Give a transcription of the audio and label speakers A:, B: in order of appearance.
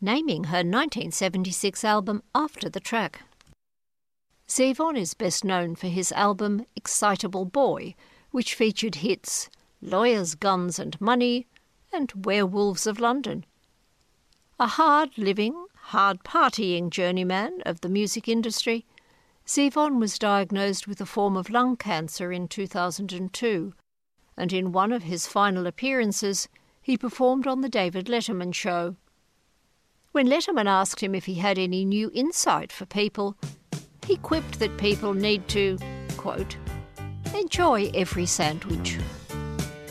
A: naming her 1976 album after the track. Zevon is best known for his album Excitable Boy, which featured hits Lawyers, Guns and Money and Werewolves of London. A hard-living, hard-partying journeyman of the music industry, Zevon was diagnosed with a form of lung cancer in 2002, and in one of his final appearances, he performed on The David Letterman Show. When Letterman asked him if he had any new insight for people, he quipped that people need to, quote, enjoy every sandwich.